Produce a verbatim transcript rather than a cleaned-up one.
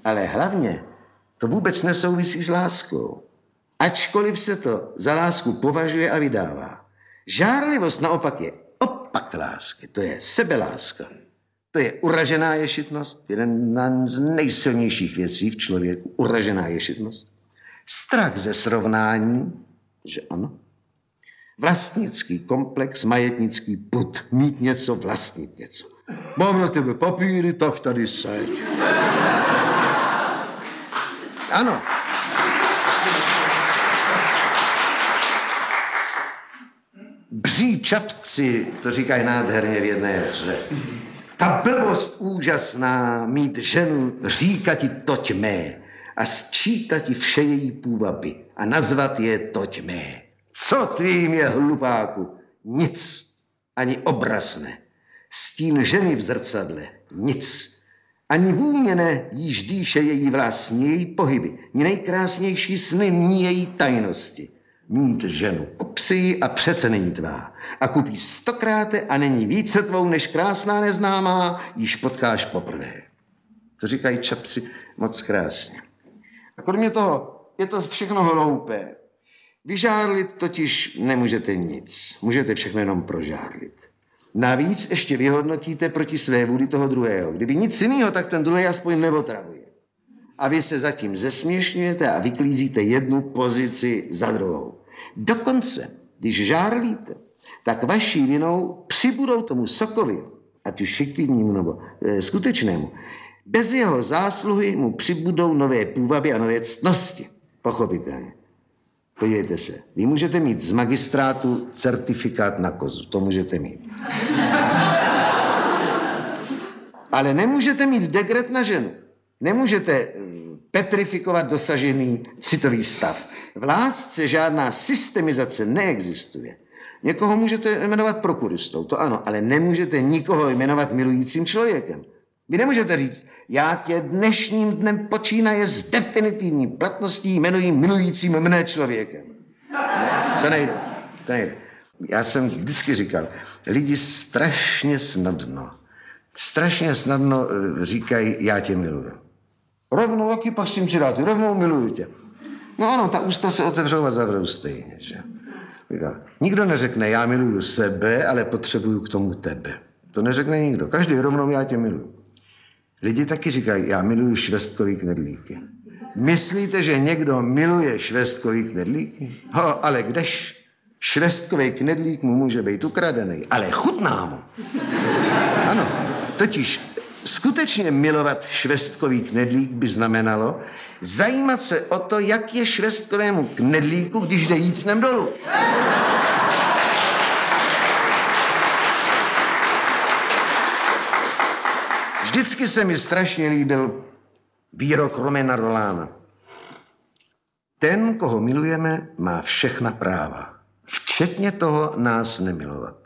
Ale hlavně to vůbec nesouvisí s láskou. Ačkoliv se to za lásku považuje a vydává. Žárlivost naopak je opak lásky, to je sebeláska. To je uražená ješitnost, jedna z nejsilnějších věcí v člověku, uražená ješitnost. Strach ze srovnání, že ano. Vlastnický komplex, majetnický pud, mít něco, vlastnit něco. Mám na tebe papíry, tak tady seď. Ano. Bří čapci, to říkají nádherně v jedné hře. Ta blbost úžasná, mít ženu, říkati toť mé a sčítati vše její půvaby a nazvat je toť mé. Co tvým je, hlupáku? Nic, ani obraz ne. Stín ženy v zrcadle, nic. Ani vůně ne, jíž dýše její vlastní, její pohyby, ni nejkrásnější sny, ni její tajnosti. Mít ženu kopří a přece není tvá. A kupí stokráte a není více tvou, než krásná neznámá, již potkáš poprvé. To říkají čapci moc krásně. A kromě toho je to všechno hloupé. Vyžárlit totiž nemůžete nic. Můžete všechno jenom prožárlit. Navíc ještě vyhodnotíte proti své vůli toho druhého. Kdyby nic jiného, tak ten druhý aspoň neotravuje. A vy se zatím zesměšňujete a vyklízíte jednu pozici za druhou. Dokonce, když žárlíte, tak vaší vinou přibudou tomu sokovi, ať už fiktivnímu nebo e, skutečnému, bez jeho zásluhy mu přibudou nové půvaby a nové ctnosti. Pochopitelně. Podívejte se, vy můžete mít z magistrátu certifikát na kozu, to můžete mít. Ale nemůžete mít dekret na ženu. Nemůžete petrifikovat dosažený citový stav. V lásce žádná systemizace neexistuje. Někoho můžete jmenovat prokuristou, to ano, ale nemůžete nikoho jmenovat milujícím člověkem. Vy nemůžete říct, já tě dnešním dnem počínaje s definitivní platností jmenuji milujícím mne člověkem. Ne, to nejde, to nejde. Já jsem vždycky říkal, lidi strašně snadno, strašně snadno říkají, já tě miluju. Rovnou, jaký pak s tím přidáte, rovnou miluju tě. No ano, ta ústa se otevřou a zavřou stejně, že? Nikdo neřekne, já miluju sebe, ale potřebuju k tomu tebe. To neřekne nikdo. Každý rovnou, já tě miluju. Lidi taky říkají, já miluju švestkový knedlíky. Myslíte, že někdo miluje švestkový knedlíky? Ho, ale kdež švestkový knedlík mu může být ukradený, ale chutná mu. Ano, totiž skutečně milovat švestkový knedlík by znamenalo zajímat se o to, jak je švestkovému knedlíku, když jde jít s ním dolů. Vždycky se mi strašně líbil výrok Romana Rolána. Ten, koho milujeme, má všechna práva, včetně toho nás nemilovat.